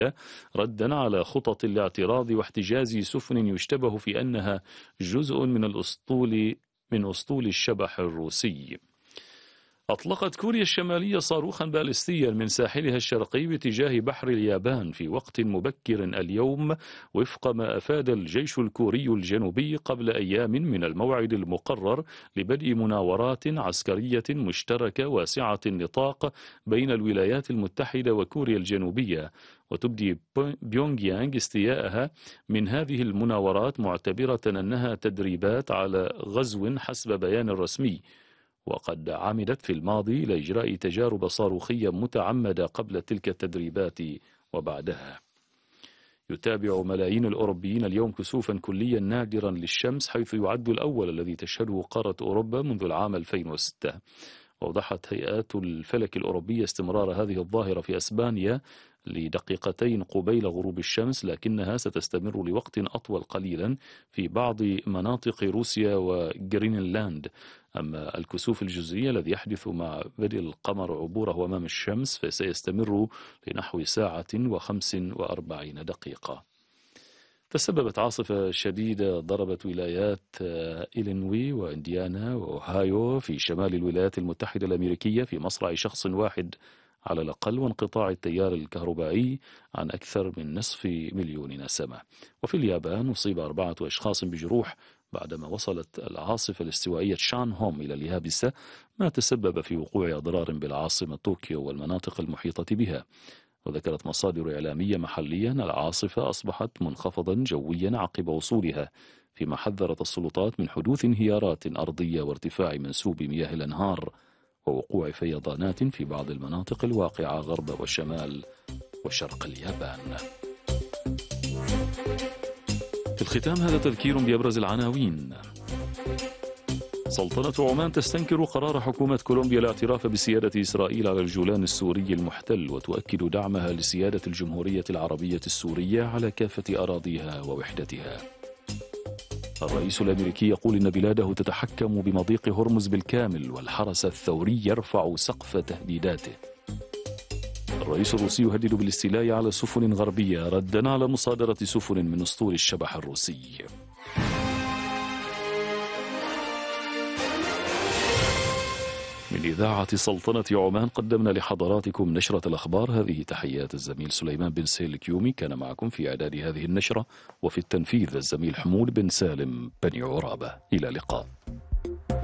ردا على خطط الاعتراض واحتجاز سفن يشتبه في أنها جزء من أسطول الشبح الروسي. أطلقت كوريا الشمالية صاروخا باليستيا من ساحلها الشرقي باتجاه بحر اليابان في وقت مبكر اليوم، وفق ما أفاد الجيش الكوري الجنوبي قبل أيام من الموعد المقرر لبدء مناورات عسكرية مشتركة واسعة النطاق بين الولايات المتحدة وكوريا الجنوبية. وتبدي بيونغ يانغ استياءها من هذه المناورات معتبرة أنها تدريبات على غزو حسب بيان رسمي، وقد عمدت في الماضي إلى إجراء تجارب صاروخية متعمدة قبل تلك التدريبات وبعدها. يتابع ملايين الأوروبيين اليوم كسوفا كليا نادرا للشمس، حيث يعد الأول الذي تشهده قارة أوروبا منذ العام 2006. وأوضحت هيئات الفلك الأوروبية استمرار هذه الظاهرة في أسبانيا لدقيقتين قبيل غروب الشمس، لكنها ستستمر لوقت أطول قليلا في بعض مناطق روسيا وغرينلاند. أما الكسوف الجزئي الذي يحدث مع بدء القمر عبوره أمام الشمس فسيستمر لنحو ساعة و45 دقيقة. تسببت عاصفة شديدة ضربت ولايات إلينوي وإنديانا وأوهايو في شمال الولايات المتحدة الأمريكية في مصرع شخص واحد على الأقل، وانقطاع التيار الكهربائي عن أكثر من نصف مليون نسمة. وفي اليابان أصيب 4 أشخاص بجروح بعدما وصلت العاصفة الاستوائية شان هوم إلى اليابسة، ما تسبب في وقوع أضرار بالعاصمة طوكيو والمناطق المحيطة بها. وذكرت مصادر إعلامية محلية أن العاصفة أصبحت منخفضا جويا عقب وصولها، فيما حذرت السلطات من حدوث انهيارات أرضية وارتفاع منسوب مياه الأنهار ووقوع فيضانات في بعض المناطق الواقعة غرب وشمال وشرق اليابان. في الختام هذا تذكير بأبرز العناوين. سلطنة عمان تستنكر قرار حكومة كولومبيا الاعتراف بسيادة إسرائيل على الجولان السوري المحتل، وتؤكد دعمها لسيادة الجمهورية العربية السورية على كافة أراضيها ووحدتها. الرئيس الأمريكي يقول إن بلاده تتحكم بمضيق هرمز بالكامل، والحرس الثوري يرفع سقف تهديداته. الرئيس الروسي يهدد بالاستيلاء على سفن غربية ردا على مصادرة سفن من أسطول الشبح الروسي. من إذاعة سلطنة عمان قدمنا لحضراتكم نشرة الأخبار. هذه تحيات الزميل سليمان بن سيل الكيومي، كان معكم في إعداد هذه النشرة، وفي التنفيذ الزميل حمود بن سالم بن عرابة. إلى اللقاء.